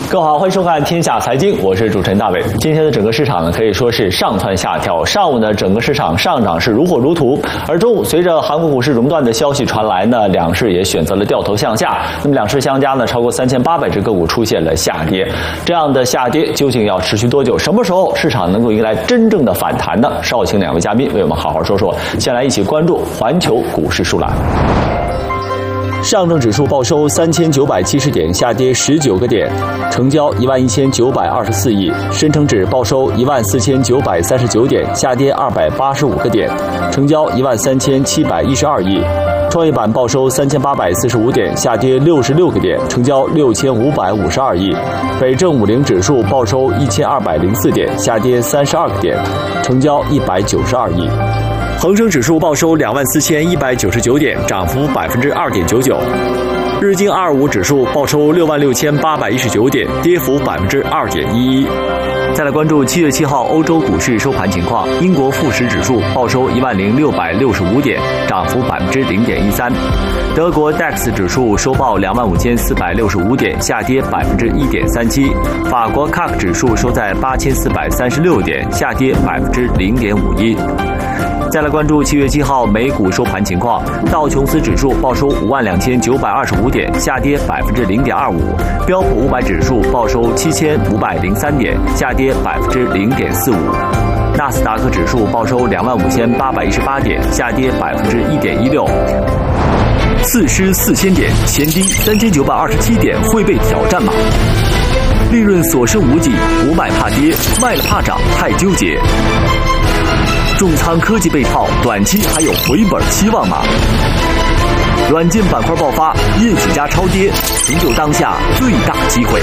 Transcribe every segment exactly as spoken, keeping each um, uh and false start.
各位好，欢迎收看《天下财经》，我是主持人大伟。今天的整个市场呢，可以说是上蹿下跳。上午呢，整个市场上涨是如火如荼，而中午随着韩国股市熔断的消息传来呢，两市也选择了掉头向下。那么两市相加呢，超过三千八百只个股出现了下跌。这样的下跌究竟要持续多久？什么时候市场能够迎来真正的反弹呢？稍后请两位嘉宾为我们好好说说。先来一起关注环球股市数栏。上证指数报收三千九百七十点，下跌十九个点，成交一万一千九百二十四亿。深成指报收一万四千九百三十九点，下跌二百八十五个点，成交一万三千七百一十二亿。创业板报收三千八百四十五点，下跌六十六个点，成交六千五百五十二亿。北证五零指数报收一千二百零四点，下跌三十二个点，成交一百九十二亿。恒生指数报收两万四千一百九十九点，涨幅百分之二点九九。日经二二五指数报收六万六千八百一十九点，跌幅百分之二点一一。再来关注七月七号欧洲股市收盘情况，英国富时指数报收一万零六百六十五点，涨幅百分之零点一三。德国 D A X 指数收报两万五千四百六十五点，下跌百分之一点三七。法国 C A C 指数收在八千四百三十六点，下跌百分之零点五一。再来关注七月七号美股收盘情况，道琼斯指数报收五万两千九百二十五点，下跌百分之零点二五；标普五百指数报收七千五百零三点，下跌百分之零点四五；纳斯达克指数报收两万五千八百一十八点，下跌百分之一点一六。四失四千点，前低三千九百二十七点会被挑战吗？利润所剩无几，不卖怕跌，卖了怕涨，太纠结。重仓科技被套，短期还有回本期望吗？软件板块爆发，业绩加超跌，成就当下最大机会。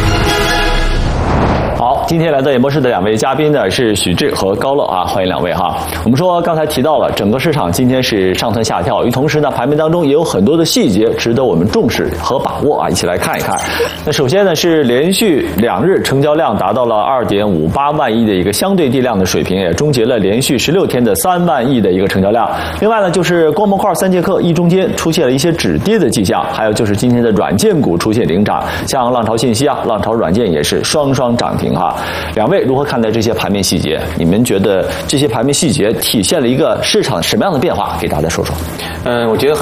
好，今天来到演播室的两位嘉宾呢是许志和高乐啊，欢迎两位哈。我们说刚才提到了整个市场今天是上蹿下跳，与同时呢盘面当中也有很多的细节值得我们重视和把握啊，一起来看一看。那首先呢是连续两日成交量达到了 二点五八万亿的一个相对地量的水平，也终结了连续十六天的三万亿的一个成交量。另外呢就是光模块三剑客一中间出现了一些止跌的迹象，还有就是今天的软件股出现领涨，像浪潮信息啊、浪潮软件也是双双涨停哈。两位如何看待这些盘面细节？你们觉得这些盘面细节体现了一个市场什么样的变化？给大家说说。 嗯，我觉得